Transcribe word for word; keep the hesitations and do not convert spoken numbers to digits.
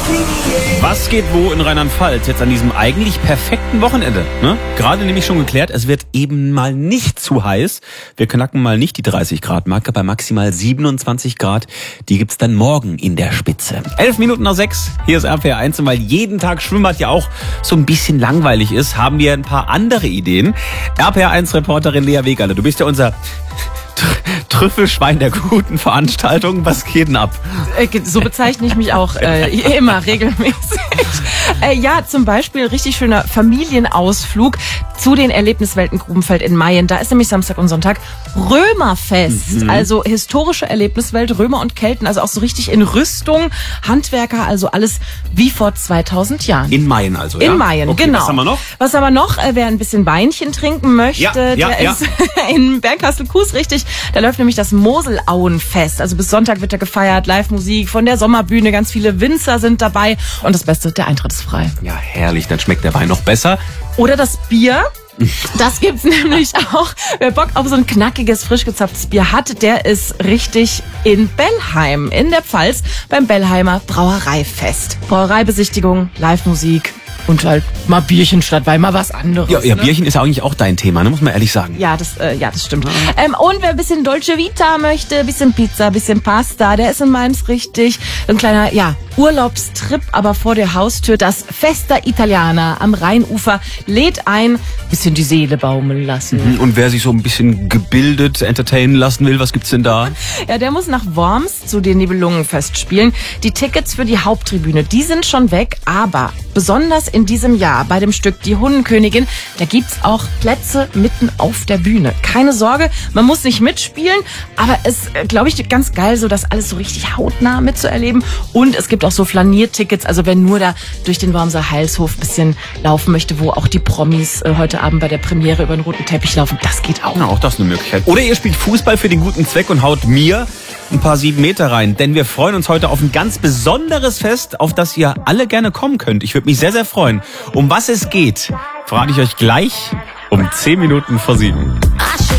Was geht wo in Rheinland-Pfalz jetzt an diesem eigentlich perfekten Wochenende? Ne? Gerade nämlich schon geklärt, es wird eben mal nicht zu heiß. Wir knacken mal nicht die dreißig Grad Marke bei maximal siebenundzwanzig Grad. Die gibt's dann morgen in der Spitze. Elf Minuten nach sechs, hier ist R P R eins. Und weil jeden Tag Schwimmbad ja auch so ein bisschen langweilig ist, haben wir ein paar andere Ideen. R P R eins Reporterin Lea Wegerle, du bist ja unser Trüffelschwein der guten Veranstaltung. Was geht denn ab? So bezeichne ich mich auch äh, immer regelmäßig. Äh, ja, zum Beispiel richtig schöner Familienausflug zu den Erlebniswelten Grubenfeld in Mayen. Da ist nämlich Samstag und Sonntag Römerfest. Mhm. Also historische Erlebniswelt, Römer und Kelten. Also auch so richtig in Rüstung, Handwerker, also alles wie vor zweitausend Jahren. In Mayen also, ja? In Mayen, okay, genau. Was haben wir noch? Was haben wir noch? Äh, wer ein bisschen Weinchen trinken möchte, ja, ja, der ja. ist in Bernkastel-Kues, richtig. Da läuft nämlich das Moselauenfest. Also bis Sonntag wird da gefeiert, Live-Musik von der Sommerbühne, ganz viele Winzer sind dabei. Und das Beste, der Eintritt ist frei. Ja, herrlich, dann schmeckt der Wein noch besser. Oder das Bier. Das gibt's nämlich auch. Wer Bock auf so ein knackiges, frisch gezapftes Bier hat, der ist richtig in Bellheim, in der Pfalz, beim Bellheimer Brauereifest. Brauereibesichtigung, Live-Musik und halt mal Bierchen statt Wein, mal was anderes. Ja, ja, ne? Bierchen ist ja eigentlich auch dein Thema, ne? Muss man ehrlich sagen. Ja, das, äh, ja, das stimmt. Ähm, und wer ein bisschen Dolce Vita möchte, ein bisschen Pizza, ein bisschen Pasta, der ist in Mainz richtig. Ein kleiner, ja, Urlaubstrip, aber vor der Haustür. Das Festa Italiana am Rheinufer lädt ein, bisschen die Seele baumeln lassen. Und wer sich so ein bisschen gebildet, entertainen lassen will, was gibt's denn da? Ja, der muss nach Worms zu den Nibelungenfestspielen. Die Tickets für die Haupttribüne, die sind schon weg, aber besonders in diesem Jahr bei dem Stück Die Hundenkönigin, da gibt's auch Plätze mitten auf der Bühne. Keine Sorge, man muss nicht mitspielen, aber es, glaube ich, ganz geil, so das alles so richtig hautnah mitzuerleben. Und es gibt auch so Flaniertickets, also wer nur da durch den Wormser Heilshof ein bisschen laufen möchte, wo auch die Promis äh, heute Abend bei der Premiere über den roten Teppich laufen, das geht auch. Na, auch das ist eine Möglichkeit. Oder ihr spielt Fußball für den guten Zweck und haut mir ein paar sieben Meter rein, denn wir freuen uns heute auf ein ganz besonderes Fest, auf das ihr alle gerne kommen könnt. Ich würde mich sehr, sehr freuen. Um was es geht, verrate ich euch gleich um zehn Minuten vor sieben.